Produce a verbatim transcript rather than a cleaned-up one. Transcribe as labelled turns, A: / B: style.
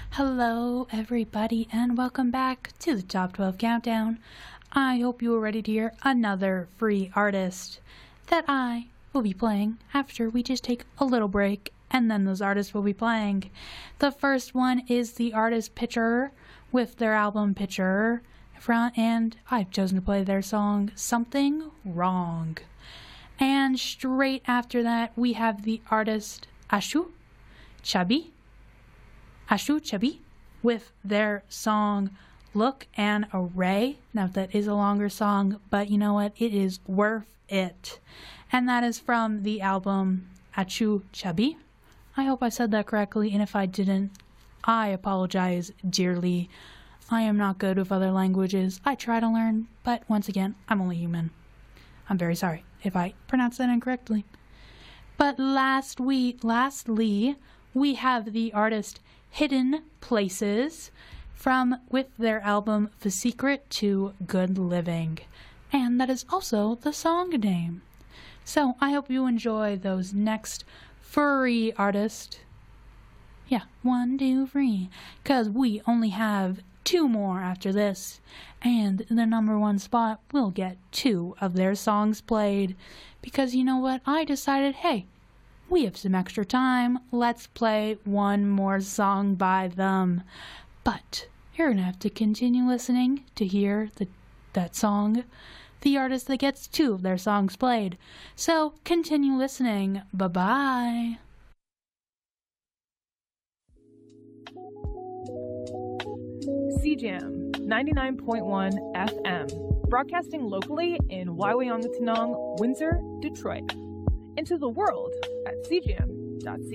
A: Hello, everybody, and welcome back to the Top twelve Countdown. I hope you are ready to hear another free artist that I will be playing after we just take a little break, and then those artists will be playing. The first one is the artist Pitcher with their album Pitcher, and I've chosen to play their song Something Wrong. And straight after that, we have the artist Ashu Chabi. Ashu Chabi with their song Look an Array. Now that is a longer song, but you know what? It is worth it. And that is from the album Ashu Chabi. I hope I said that correctly, and if I didn't, I apologize dearly. I am not good with other languages. I try to learn, but once again, I'm only human. I'm very sorry if I pronounce that incorrectly. But last week, lastly, we have the artist Hidden Places from with their album The Secret to Good Living. And that is also the song name. So I hope you enjoy those next furry artists. Yeah, one, two, three. Because we only have two more after this. And the number one spot will get two of their songs played. Because you know what? I decided, hey, we have some extra time. Let's play one more song by them. But you're going to have to continue listening to hear the, that song, the artist that gets two of their songs played. So continue listening. Bye-bye.
B: C Jam ninety-nine point one F M, broadcasting locally in Waiwangatanong, Windsor, Detroit. Into the world at c jam dot c